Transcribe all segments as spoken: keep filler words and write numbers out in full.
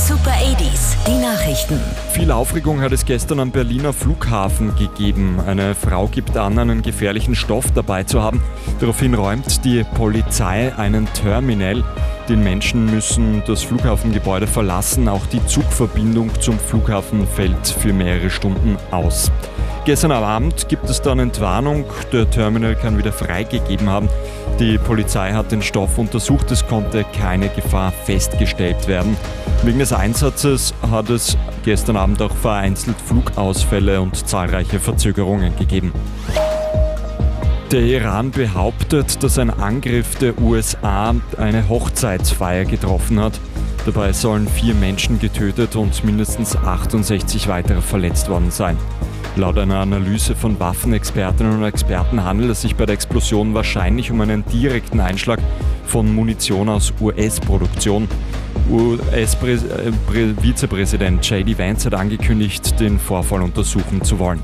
Super achtziger, die Nachrichten. Viel Aufregung hat es gestern am Berliner Flughafen gegeben. Eine Frau gibt an, einen gefährlichen Stoff dabei zu haben. Daraufhin räumt die Polizei einen Terminal. Die Menschen müssen das Flughafengebäude verlassen. Auch die Zugverbindung zum Flughafen fällt für mehrere Stunden aus. Gestern am Abend gibt es dann Entwarnung. Der Terminal kann wieder freigegeben haben. Die Polizei hat den Stoff untersucht. Es konnte keine Gefahr festgestellt werden. Wegen des Einsatzes hat es gestern Abend auch vereinzelt Flugausfälle und zahlreiche Verzögerungen gegeben. Der Iran behauptet, dass ein Angriff der U S A eine Hochzeitsfeier getroffen hat. Dabei sollen vier Menschen getötet und mindestens achtundsechzig weitere verletzt worden sein. Laut einer Analyse von Waffenexpertinnen und Experten handelt es sich bei der Explosion wahrscheinlich um einen direkten Einschlag von Munition aus U S-Produktion. U S-Vizepräsident J D Vance hat angekündigt, den Vorfall untersuchen zu wollen.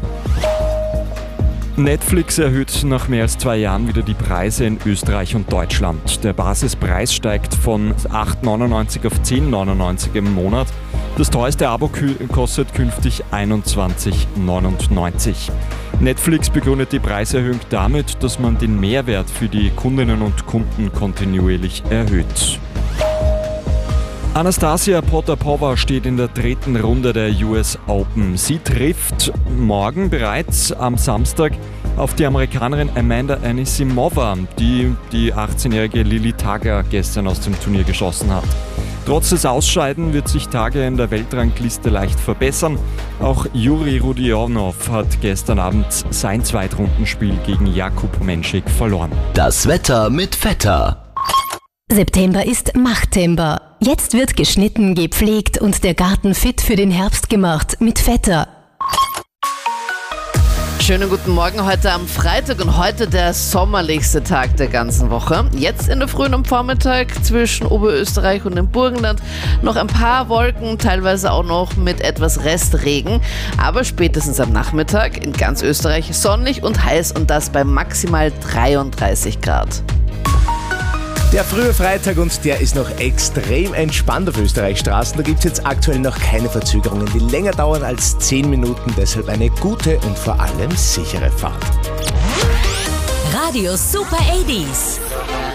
Netflix erhöht nach mehr als zwei Jahren wieder die Preise in Österreich und Deutschland. Der Basispreis steigt von acht neunundneunzig auf zehn neunundneunzig im Monat. Das teuerste Abo kostet künftig einundzwanzig neunundneunzig. Netflix begründet die Preiserhöhung damit, dass man den Mehrwert für die Kundinnen und Kunden kontinuierlich erhöht. Anastasia Potapova steht in der dritten Runde der U S Open. Sie trifft morgen bereits am Samstag auf die Amerikanerin Amanda Anisimova, die die achtzehnjährige Lili Tagger gestern aus dem Turnier geschossen hat. Trotz des Ausscheiden wird sich Tagger in der Weltrangliste leicht verbessern. Auch Juri Rodionov hat gestern Abend sein Zweitrundenspiel gegen Jakub Menschik verloren. Das Wetter mit Vetter. September ist Machttember. Jetzt wird geschnitten, gepflegt und der Garten fit für den Herbst gemacht mit Vetter. Schönen guten Morgen heute am Freitag und heute der sommerlichste Tag der ganzen Woche. Jetzt in der Früh und am Vormittag zwischen Oberösterreich und dem Burgenland noch ein paar Wolken, teilweise auch noch mit etwas Restregen. Aber spätestens am Nachmittag in ganz Österreich sonnig und heiß und das bei maximal dreiunddreißig Grad. Der frühe Freitag und der ist noch extrem entspannt auf Österreichs Straßen. Da gibt es jetzt aktuell noch keine Verzögerungen, die länger dauern als zehn Minuten. Deshalb eine gute und vor allem sichere Fahrt. Radio Super achtziger.